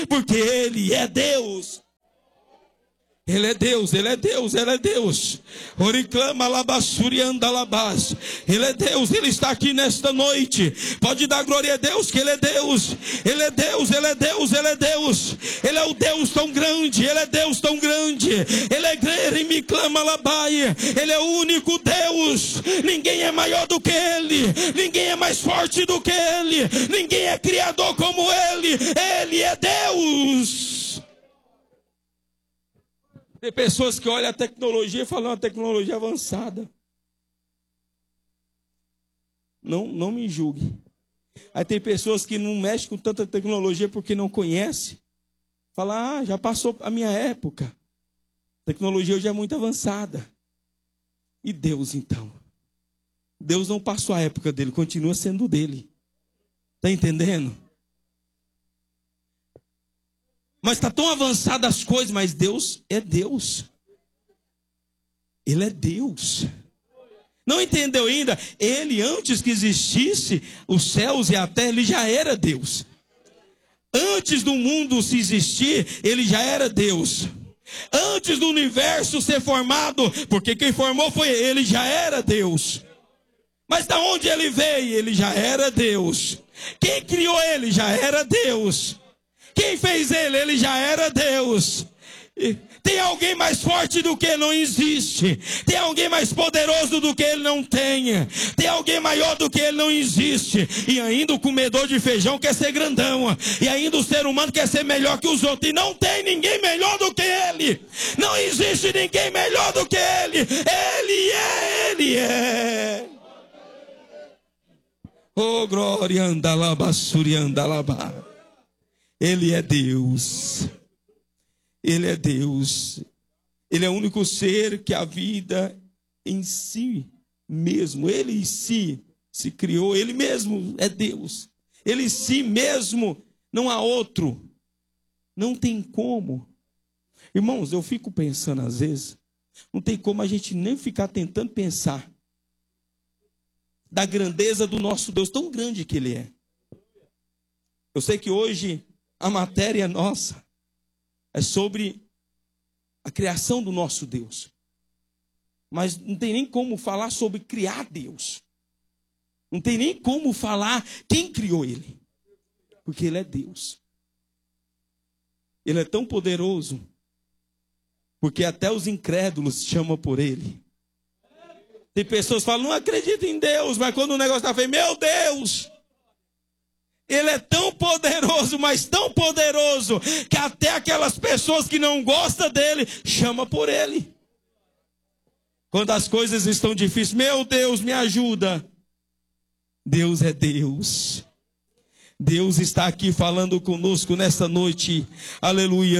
porque Ele é Deus. Ele é Deus, Ele é Deus, Ele é Deus. Oriclama labassurianda labás. Ele é Deus, Ele está aqui nesta noite. Pode dar glória a Deus, que Ele é Deus. Ele é Deus, Ele é Deus, Ele é Deus. Ele é o Deus tão grande, Ele é Deus tão grande. Ele é grande, me clama labaia. Ele é o único Deus. Ninguém é maior do que Ele. Ninguém é mais forte do que Ele. Ninguém é criador como Ele. Ele é Deus. Tem pessoas que olham a tecnologia e falam, uma tecnologia avançada. Não me julgue. Aí tem pessoas que não mexem com tanta tecnologia porque não conhecem. Fala, já passou a minha época. A tecnologia hoje é muito avançada. E Deus então? Deus não passou a época dele, continua sendo dele. Está entendendo? Mas está tão avançadas as coisas, mas Deus é Deus. Ele é Deus. Não entendeu ainda? Ele, antes que existisse os céus e a terra, ele já era Deus. Antes do mundo se existir, ele já era Deus. Antes do universo ser formado, porque quem formou foi ele, já era Deus. Mas da onde ele veio? Ele já era Deus. Quem criou ele? Já era Deus. Quem fez ele? Ele já era Deus. Tem alguém mais forte do que ele? Não existe. Tem alguém mais poderoso do que ele? Não tem. Tem alguém maior do que ele? Não existe. E ainda o comedor de feijão quer ser grandão. E ainda o ser humano quer ser melhor que os outros. E não tem ninguém melhor do que ele. Não existe ninguém melhor do que ele. Ele é. Oh, glória, andalaba, suri, andalaba. Ele é Deus. Ele é Deus. Ele é o único ser que a vida em si mesmo, ele em si se criou, ele mesmo é Deus. Ele em si mesmo, não há outro. Não tem como. Irmãos, eu fico pensando às vezes, não tem como a gente nem ficar tentando pensar da grandeza do nosso Deus, tão grande que Ele é. Eu sei que hoje a matéria nossa é sobre a criação do nosso Deus. Mas não tem nem como falar sobre criar Deus. Não tem nem como falar quem criou Ele. Porque Ele é Deus. Ele é tão poderoso, porque até os incrédulos chamam por Ele. Tem pessoas que falam, não acredito em Deus, mas quando o negócio está feio, meu Deus! Ele é tão poderoso, mas tão poderoso, que até aquelas pessoas que não gostam dele, chamam por ele. Quando as coisas estão difíceis, meu Deus, me ajuda. Deus é Deus. Deus está aqui falando conosco nessa noite. Aleluia.